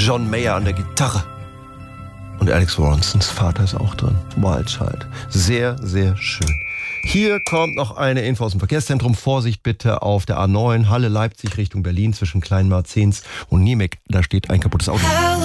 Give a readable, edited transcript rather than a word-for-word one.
John Mayer an der Gitarre. Und Alex Ronsons Vater ist auch drin. Wild Child. Sehr, sehr schön. Hier kommt noch eine Info aus dem Verkehrszentrum. Vorsicht bitte auf der A9 Halle-Leipzig Richtung Berlin zwischen Kleinmarzens und Niemek. Da steht ein kaputtes Auto.